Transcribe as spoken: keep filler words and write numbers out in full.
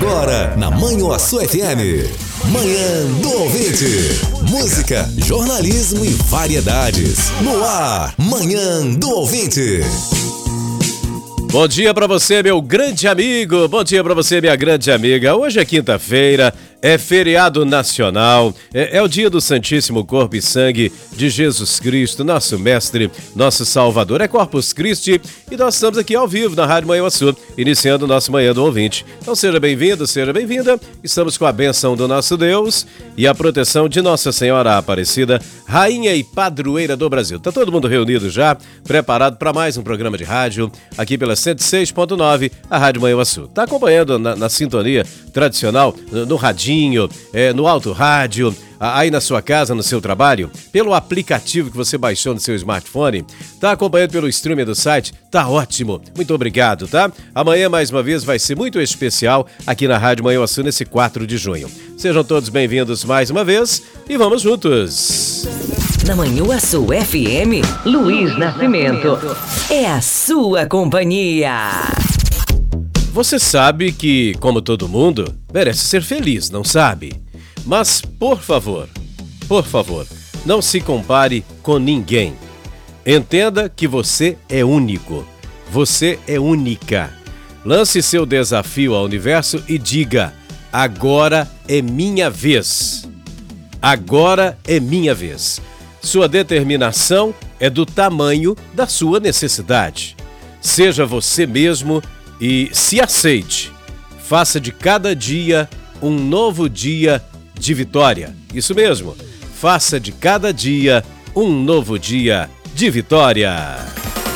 Agora, na Manhuaçu F M. Manhã do Ouvinte. Música, jornalismo e variedades. No ar, Manhã do Ouvinte. Bom dia pra você, meu grande amigo. Bom dia pra você, minha grande amiga. Hoje é quinta-feira, é feriado nacional, é, é o dia do Santíssimo Corpo e Sangue de Jesus Cristo, nosso mestre, nosso salvador. É Corpus Christi e nós estamos aqui ao vivo na Rádio Manhuaçu, iniciando o nosso Manhã do Ouvinte. Então seja bem-vindo, seja bem-vinda. Estamos com a bênção do nosso Deus e a proteção de Nossa Senhora Aparecida, Rainha e Padroeira do Brasil. Tá todo mundo reunido já, preparado para mais um programa de rádio, aqui pela cento e seis ponto nove, a Rádio Manhuaçu. Tá acompanhando na, na sintonia tradicional, no, no radinho, é, no alto rádio, aí na sua casa, no seu trabalho, pelo aplicativo que você baixou no seu smartphone, tá acompanhando pelo streaming do site, tá ótimo, muito obrigado, tá? Amanhã, mais uma vez, vai ser muito especial aqui na Rádio Manhuaçu, nesse quatro de junho. Sejam todos bem-vindos mais uma vez e vamos juntos! Na Manhuaçu F M, Luiz Nascimento é a sua companhia. Você sabe que, como todo mundo, merece ser feliz, não sabe? Mas, por favor, por favor, não se compare com ninguém. Entenda que você é único. Você é única. Lance seu desafio ao universo e diga: agora é minha vez. Agora é minha vez. Sua determinação é do tamanho da sua necessidade. Seja você mesmo e se aceite. Faça de cada dia um novo dia de vitória. Isso mesmo. Faça de cada dia um novo dia de vitória.